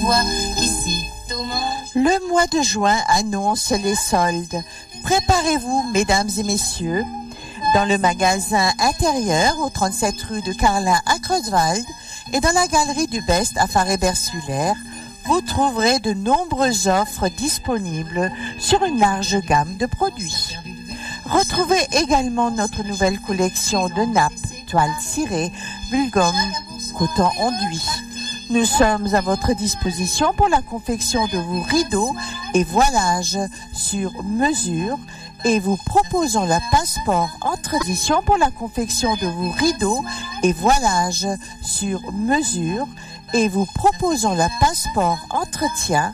vois ici Le mois de juin annonce les soldes. Préparez-vous, mesdames et messieurs. Dans le magasin intérieur, au 37 rue de Carlin à Creuswald, et dans la galerie du Best à Faré-Bersulaire, vous trouverez de nombreuses offres disponibles sur une large gamme de produits. Retrouvez également notre nouvelle collection de nappes, toiles cirées, bulgum, coton enduit. Nous sommes à votre disposition pour la confection de vos rideaux et voilages sur mesure et vous proposons le passeport entre éditions pour la confection de vos rideaux et voilages sur mesure et vous proposons le passeport entretien